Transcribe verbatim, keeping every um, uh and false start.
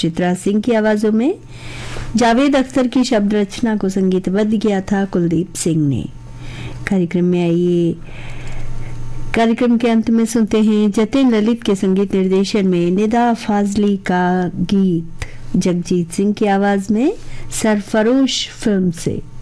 चित्रा सिंह की आवाजों में। जावेद अख्तर की शब्द रचना को संगीतबद्ध किया था कुलदीप सिंह ने। कार्यक्रम में आइए कार्यक्रम के अंत में सुनते हैं जतिन ललित के संगीत निर्देशन में निदा फाजली का गीत जगजीत सिंह की आवाज में सरफरोश फिल्म से।